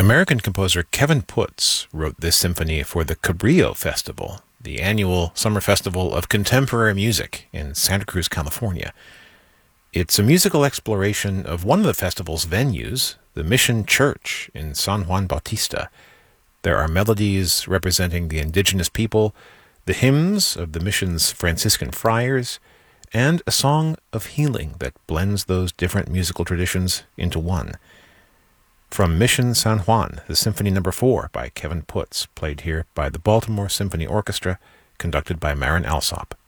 American composer Kevin Putz wrote this symphony for the Cabrillo Festival, the annual summer festival of contemporary music in Santa Cruz, California. It's a musical exploration of one of the festival's venues, the Mission Church in San Juan Bautista. There are melodies representing the indigenous people, the hymns of the mission's Franciscan friars, and a song of healing that blends those different musical traditions into one. From Mission San Juan, the Symphony No. 4 by Kevin Putz, played here by the Baltimore Symphony Orchestra, conducted by Marin Alsop.